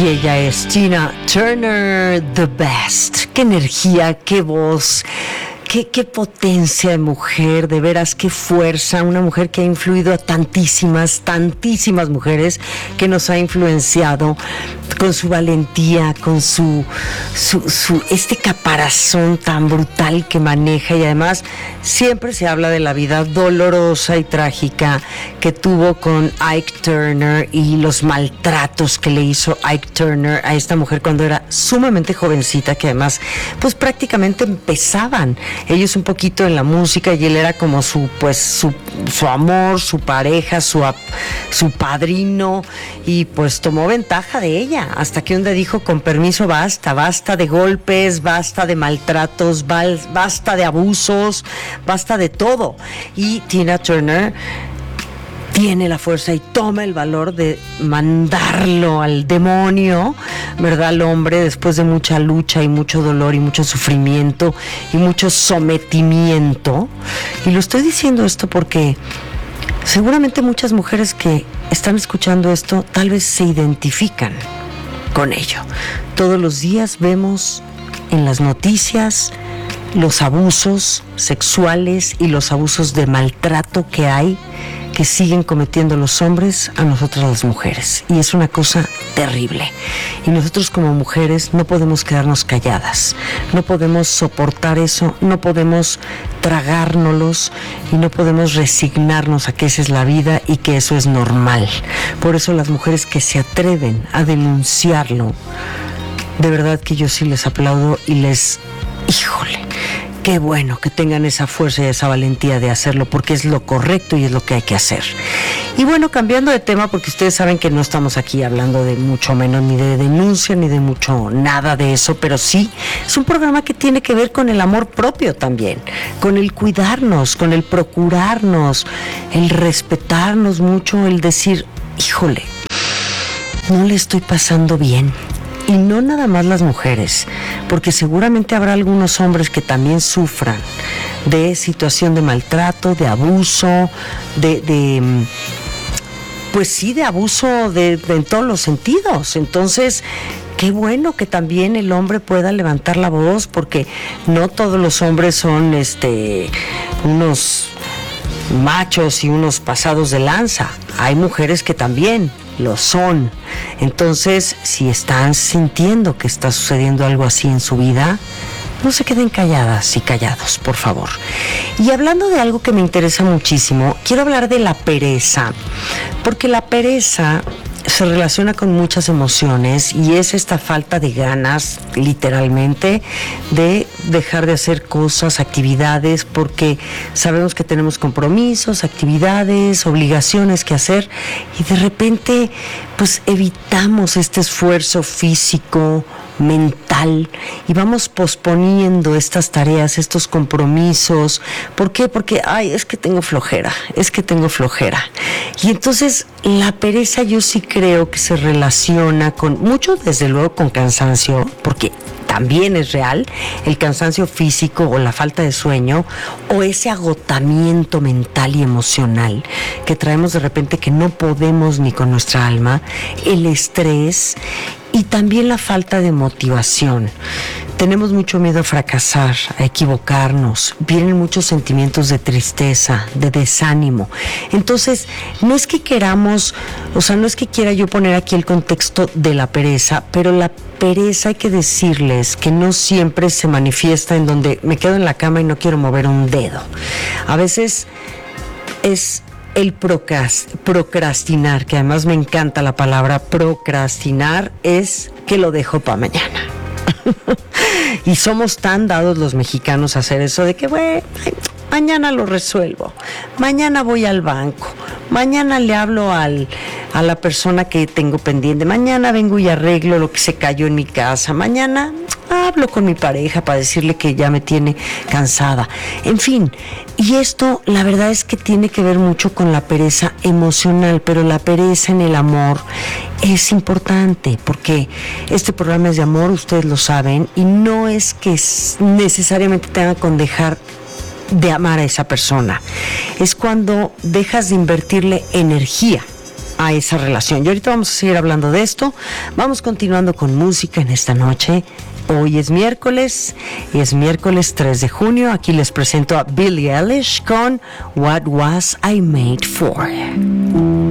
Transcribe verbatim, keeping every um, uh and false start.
Y ella es Tina Turner, the best. Qué energía, qué voz, qué, qué potencia de mujer, de veras, qué fuerza. Una mujer que ha influido a tantísimas, tantísimas mujeres, que nos ha influenciado con su valentía, con su, su, su este caparazón tan brutal que maneja, y además siempre se habla de la vida dolorosa y trágica que tuvo con Ike Turner y los maltratos que le hizo Ike Turner a esta mujer cuando era sumamente jovencita, que además pues prácticamente empezaban ellos un poquito en la música y él era como su pues su, su amor, su pareja, su, su padrino, y pues tomó ventaja de ella hasta que un día dijo: con permiso, basta, basta de golpes, basta de maltratos, basta de abusos, basta de todo. Y Tina Turner tiene la fuerza y toma el valor de mandarlo al demonio, ¿verdad? Al hombre, después de mucha lucha y mucho dolor y mucho sufrimiento y mucho sometimiento. Y lo estoy diciendo esto porque seguramente muchas mujeres que están escuchando esto tal vez se identifican con ello. Todos los días vemos en las noticias los abusos sexuales y los abusos de maltrato que hay, que siguen cometiendo los hombres a nosotras las mujeres, y es una cosa terrible. Y nosotros como mujeres no podemos quedarnos calladas, no podemos soportar eso, no podemos tragárnoslos y no podemos resignarnos a que esa es la vida y que eso es normal. Por eso las mujeres que se atreven a denunciarlo, de verdad que yo sí les aplaudo y les, híjole, qué bueno que tengan esa fuerza y esa valentía de hacerlo, porque es lo correcto y es lo que hay que hacer. Y bueno, cambiando de tema, porque ustedes saben que no estamos aquí hablando de mucho menos ni de denuncia ni de mucho nada de eso, pero sí es un programa que tiene que ver con el amor propio también, con el cuidarnos, con el procurarnos, el respetarnos mucho, el decir: híjole, no le estoy pasando bien. Y no nada más las mujeres, porque seguramente habrá algunos hombres que también sufran de situación de maltrato, de abuso, de, de pues sí, de abuso de, de en todos los sentidos. Entonces, qué bueno que también el hombre pueda levantar la voz, porque no todos los hombres son este unos machos y unos pasados de lanza. Hay mujeres que también lo son. Entonces, si están sintiendo que está sucediendo algo así en su vida, no se queden calladas y callados, por favor. Y hablando de algo que me interesa muchísimo, quiero hablar de la pereza, porque la pereza se relaciona con muchas emociones y es esta falta de ganas, literalmente, de dejar de hacer cosas, actividades, porque sabemos que tenemos compromisos, actividades, obligaciones que hacer, y de repente pues evitamos este esfuerzo físico, mental, y vamos posponiendo estas tareas, estos compromisos. ¿Por qué? Porque, ay, es que tengo flojera, es que tengo flojera. Y entonces la pereza yo sí creo que se relaciona con mucho, desde luego, con cansancio, porque también es real el cansancio físico o la falta de sueño o ese agotamiento mental y emocional que traemos de repente, que no podemos ni con nuestra alma, el estrés y también la falta de motivación. Tenemos mucho miedo a fracasar, a equivocarnos, vienen muchos sentimientos de tristeza, de desánimo. Entonces, no es que queramos, o sea, no es que quiera yo poner aquí el contexto de la pereza, pero la pereza, hay que decirles que no siempre se manifiesta en donde me quedo en la cama y no quiero mover un dedo. A veces es el procrastinar, que además me encanta la palabra procrastinar, es que lo dejo para mañana. Y somos tan dados los mexicanos a hacer eso de que, bueno, mañana lo resuelvo, mañana voy al banco, mañana le hablo al, a la persona que tengo pendiente, mañana vengo y arreglo lo que se cayó en mi casa, mañana hablo con mi pareja para decirle que ya me tiene cansada. En fin, y esto la verdad es que tiene que ver mucho con la pereza emocional, pero la pereza en el amor es importante, porque este programa es de amor, ustedes lo saben, y no es que necesariamente tengan que dejar de amar a esa persona, es cuando dejas de invertirle energía a esa relación. Y ahorita vamos a seguir hablando de esto. Vamos continuando con música en esta noche. Hoy es miércoles, es miércoles tres de junio. Aquí les presento a Billie Eilish con What Was I Made For.